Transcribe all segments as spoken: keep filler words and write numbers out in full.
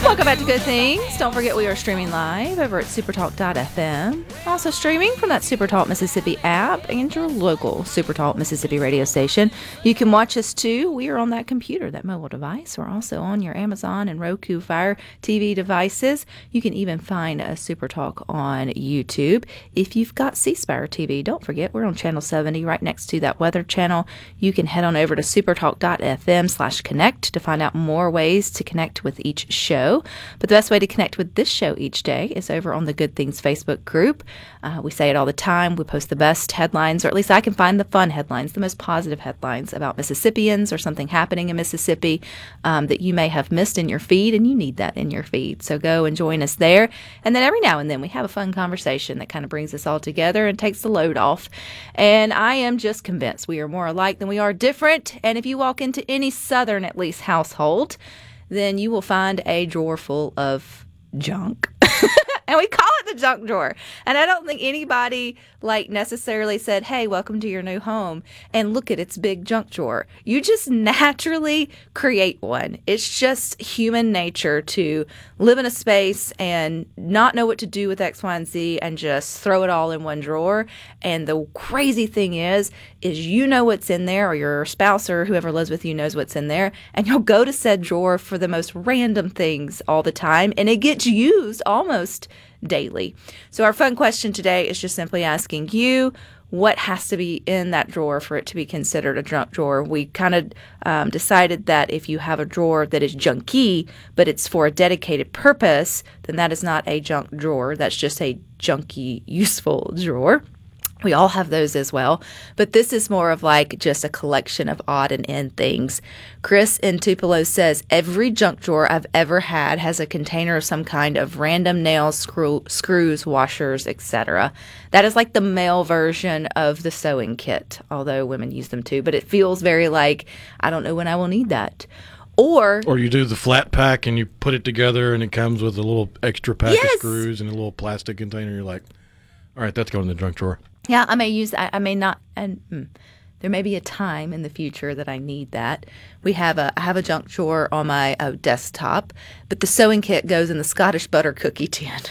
Welcome back to Good Things. Don't forget we are streaming live over at supertalk dot f m. Also streaming from that Supertalk Mississippi app and your local Supertalk Mississippi radio station. You can watch us too. We are on that computer, that mobile device. We're also on your Amazon and Roku Fire T V devices. You can even find a Supertalk on YouTube. If you've got C Spire T V, don't forget we're on channel seventy right next to that weather channel. You can head on over to supertalk dot f m slash connect to find out more ways to connect with each show. But the best way to connect with this show each day is over on the Good Things Facebook group. Uh, we say it all the time. We post the best headlines, or at least I can find the fun headlines, the most positive headlines about Mississippians or something happening in Mississippi um, that you may have missed in your feed, and you need that in your feed. So go and join us there. And then every now and then we have a fun conversation that kind of brings us all together and takes the load off. And I am just convinced we are more alike than we are different. And if you walk into any Southern, at least, household, then you will find a drawer full of junk. And we call it the junk drawer. And I don't think anybody like necessarily said, hey, welcome to your new home and look at its big junk drawer. You just naturally create one. It's just human nature to live in a space and not know what to do with X, Y, and Z and just throw it all in one drawer. And the crazy thing is, is you know what's in there, or your spouse or whoever lives with you knows what's in there, and you'll go to said drawer for the most random things all the time, and it gets used almost daily. So our fun question today is just simply asking you, what has to be in that drawer for it to be considered a junk drawer? We kind of um, decided that if you have a drawer that is junky, but it's for a dedicated purpose, then that is not a junk drawer. That's just a junky, useful drawer. We all have those as well, but this is more of like just a collection of odd and end things. Chris in Tupelo says, every junk drawer I've ever had has a container of some kind of random nails, screw, screws, washers, et cetera. That is like the male version of the sewing kit, although women use them too, but it feels very like, I don't know when I will need that. Or, or you do the flat pack and you put it together and it comes with a little extra pack yes. of screws and a little plastic container. You're like, all right, that's going in the junk drawer. Yeah, I may use that. I may not, and mm, there may be a time in the future that I need that. We have a, I have a junk drawer on my uh, desktop, but the sewing kit goes in the Scottish butter cookie tin.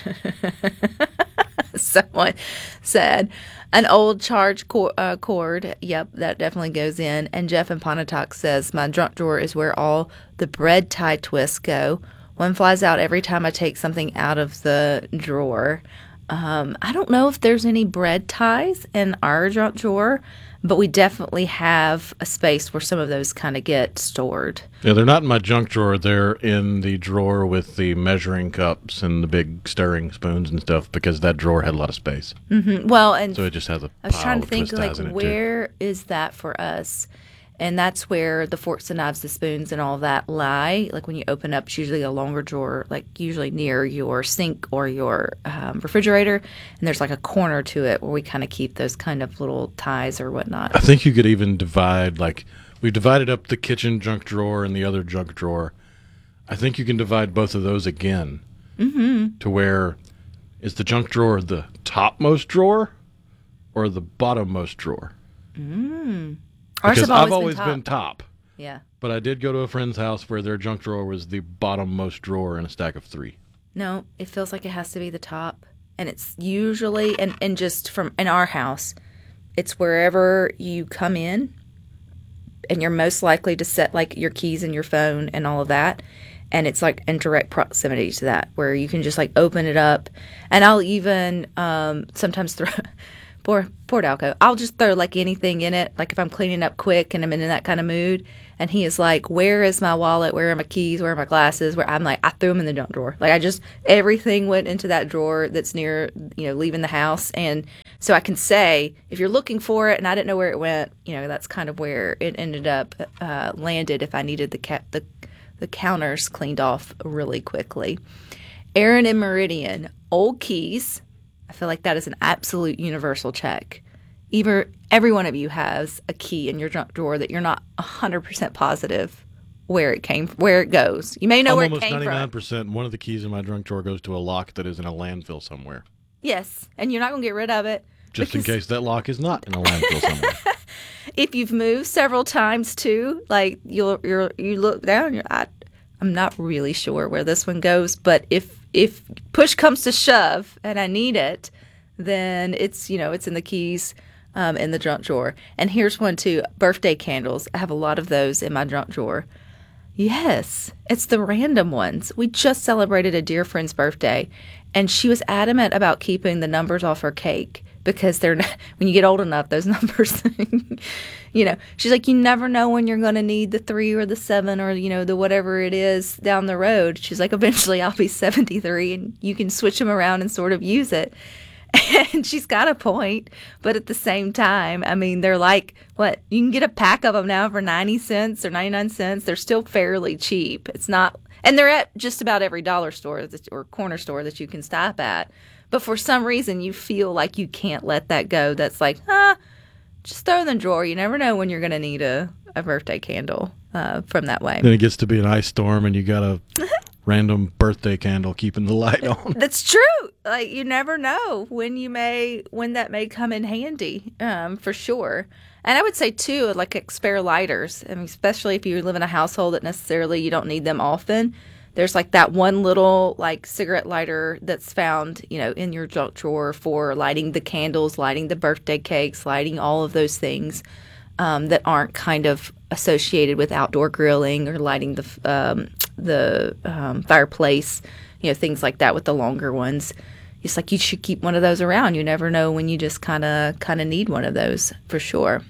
Someone said an old charge cor- uh, cord. Yep, that definitely goes in. And Jeff in Pontotoc says my junk drawer is where all the bread tie twists go. One flies out every time I take something out of the drawer. Um, I don't know if there's any bread ties in our junk drawer, but we definitely have a space where some of those kind of get stored. Yeah, they're not in my junk drawer. They're in the drawer with the measuring cups and the big stirring spoons and stuff, because that drawer had a lot of space. Mm-hmm. Well, and so it just has a I was pile trying to of think, twist like, ties in it where is that for us? And that's where the forks and knives, the spoons, and all that lie. Like when you open up, it's usually a longer drawer, like usually near your sink or your um, refrigerator. And there's like a corner to it where we kind of keep those kind of little ties or whatnot. I think you could even divide, like, we've divided up the kitchen junk drawer and the other junk drawer. I think you can divide both of those again mm-hmm. to where is the junk drawer the topmost drawer or the bottommost drawer? Mm. Because always I've always been top. been top. Yeah. But I did go to a friend's house where their junk drawer was the bottommost drawer in a stack of three. No, it feels like it has to be the top. And it's usually, and, and just from in our house, it's wherever you come in and you're most likely to set like your keys and your phone and all of that. And it's like in direct proximity to that, where you can just like open it up. And I'll even um, sometimes throw... Poor, poor Dalco. I'll just throw like anything in it. Like if I'm cleaning up quick and I'm in that kind of mood, and he is like, "Where is my wallet? Where are my keys? Where are my glasses?" Where I'm like, I threw them in the junk drawer. Like I just everything went into that drawer that's near, you know, leaving the house. And so I can say, if you're looking for it and I didn't know where it went, you know, that's kind of where it ended up uh, landed. If I needed the ca- the the counters cleaned off really quickly. Aaron and Meridian, old keys. I feel like that is an absolute universal check. Either every one of you has a key in your junk drawer that you're not one hundred percent positive where it came, where it goes. You may know I'm where almost it came ninety-nine percent from. One of the keys in my junk drawer goes to a lock that is in a landfill somewhere. Yes, and you're not going to get rid of it. Just in case that lock is not in a landfill somewhere. If you've moved several times too, like you'll you're, you look down, you're, I I'm not really sure where this one goes, but if if push comes to shove and I need it, then it's, you know, it's in the keys um, in the junk drawer. And here's one too, birthday candles. I have a lot of those in my junk drawer. Yes, it's the random ones. We just celebrated a dear friend's birthday, and she was adamant about keeping the numbers off her cake because they're not, when you get old enough, those numbers, you know, she's like, you never know when you're going to need the three or the seven or, you know, the whatever it is down the road. She's like, eventually I'll be seventy-three and you can switch them around and sort of use it. And she's got a point, but at the same time, I mean, they're like, what, you can get a pack of them now for ninety cents or ninety-nine cents. They're still fairly cheap. It's not, and they're at just about every dollar store that, or corner store that you can stop at. But for some reason, you feel like you can't let that go. That's like, ah, just throw it in the drawer. You never know when you're going to need a, a birthday candle uh, from that way. Then it gets to be an ice storm and you got a random birthday candle keeping the light on. That's true. Like, you never know when you may, when that may come in handy, um, for sure. And I would say, too, like spare lighters, I mean, especially if you live in a household that necessarily you don't need them often. There's like that one little like cigarette lighter that's found, you know, in your junk drawer for lighting the candles, lighting the birthday cakes, lighting all of those things um, that aren't kind of associated with outdoor grilling or lighting the um, the um, fireplace, you know, things like that with the longer ones. It's like you should keep one of those around. You never know when you just kind of kind of need one of those for sure.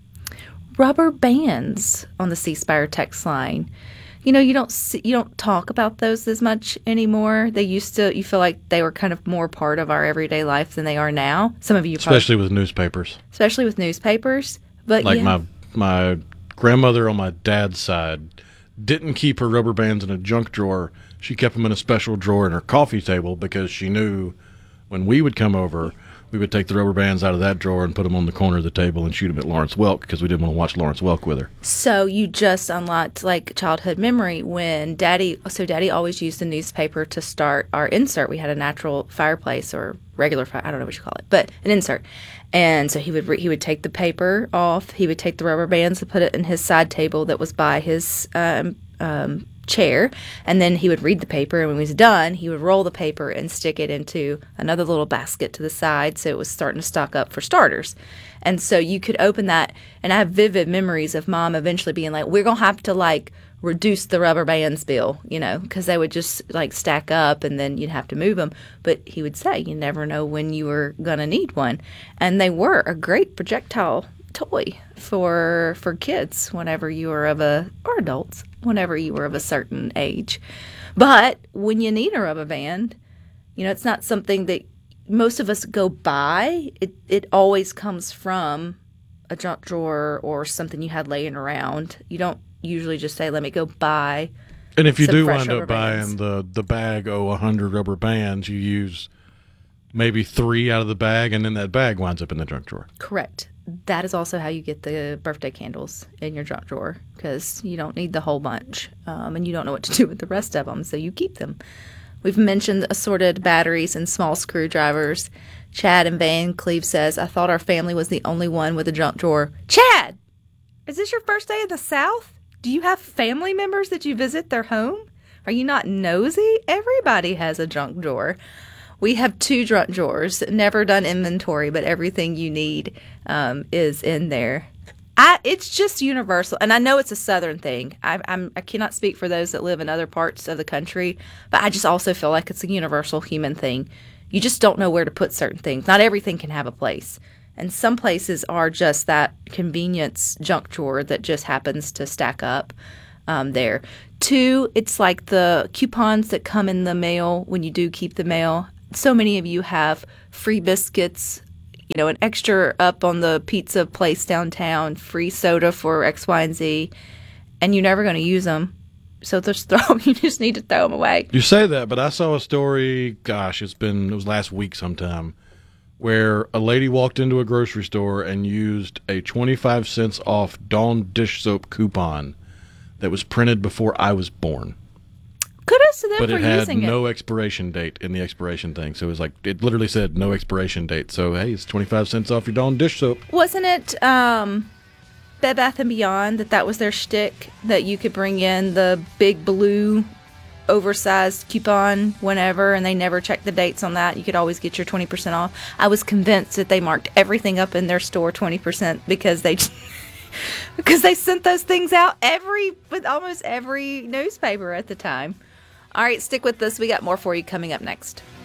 Rubber bands on the C Spire text line. You know, you don't see, you don't talk about those as much anymore. They used to. You feel like they were kind of more part of our everyday life than they are now. Some of you, especially probably, with newspapers, especially with newspapers. But like yeah. my my grandmother on my dad's side didn't keep her rubber bands in a junk drawer. She kept them in a special drawer in her coffee table because she knew when we would come over, we would take the rubber bands out of that drawer and put them on the corner of the table and shoot them at Lawrence Welk because we didn't want to watch Lawrence Welk with her. So you just unlocked like childhood memory when Daddy, so Daddy always used the newspaper to start our insert. We had a natural fireplace or regular fire, I don't know what you call it, but an insert. And so he would re- he would take the paper off. He would take the rubber bands and put it in his side table that was by his um, um, chair. And then he would read the paper. And when he was done, he would roll the paper and stick it into another little basket to the side. So it was starting to stock up for starters. And so you could open that. And I have vivid memories of Mom eventually being like, we're going to have to like reduce the rubber bands bill, you know, because they would just like stack up and then you'd have to move them. But he would say, you never know when you were going to need one. And they were a great projectile toy for for kids whenever you were of a, or adults, whenever you were of a certain age. But when you need a rubber band, you know, it's not something that most of us go buy. It, it always comes from a junk drawer or something you had laying around. You don't usually just say, let me go buy. And if you some do fresh wind rubber up buying bands. the, the bag, oh, one hundred rubber bands, you use maybe three out of the bag, and then that bag winds up in the junk drawer. Correct. That is also how you get the birthday candles in your junk drawer because you don't need the whole bunch um, and you don't know what to do with the rest of them, so you keep them. We've mentioned assorted batteries and small screwdrivers. Chad in Van Cleve says, I thought our family was the only one with a junk drawer. Chad, is this your first day in the South? Do you have family members that you visit their home? Are you not nosy? Everybody has a junk drawer. We have two junk drawers, never done inventory, but everything you need um, is in there. I, it's just universal, and I know it's a Southern thing. I, I'm, I cannot speak for those that live in other parts of the country, but I just also feel like it's a universal human thing. You just don't know where to put certain things. Not everything can have a place, and some places are just that convenience junk drawer that just happens to stack up um, there. Two, it's like the coupons that come in the mail when you do keep the mail. So many of you have free biscuits, you know, an extra up on the pizza place downtown, free soda for X, Y, and Z, and you're never going to use them. So just throw them. You just need to throw them away. You say that, but I saw a story, gosh, it's been, it was last week sometime, where a lady walked into a grocery store and used a twenty-five cents off Dawn dish soap coupon that was printed before I was born. Kudos to them But for it had using no it. expiration date in the expiration thing. So it was like, it literally said no expiration date. So, hey, it's twenty-five cents off your Dawn dish soap. Wasn't it, um, Bed Bath and Beyond that that was their shtick, that you could bring in the big blue oversized coupon whenever, and they never checked the dates on that. You could always get your twenty percent off. I was convinced that they marked everything up in their store twenty percent because they because they sent those things out every with almost every newspaper at the time. All right, stick with us. We got more for you coming up next.